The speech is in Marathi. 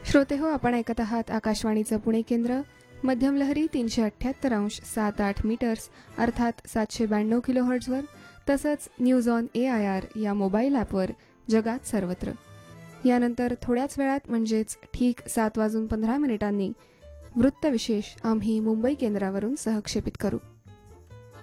श्रोते हो, आपण ऐकत आहात आकाशवाणीचं पुणे केंद्र. मध्यम लहरी 378.7 मीटर्स अर्थात 792 किलोहर्ट्झवर, तसंच न्यूज ऑन AIR या मोबाईल ॲपवर जगात सर्वत्र. यानंतर थोड्याच वेळात म्हणजेच ठीक 7:15 वृत्तविशेष आम्ही मुंबई केंद्रावरून सहक्षेपित करू.